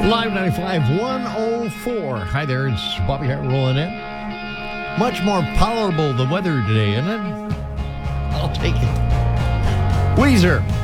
Live 95 104. Hi there, it's Bobby Hart rolling in. Much more palatable the weather today, isn't it? I'll take it. Weezer.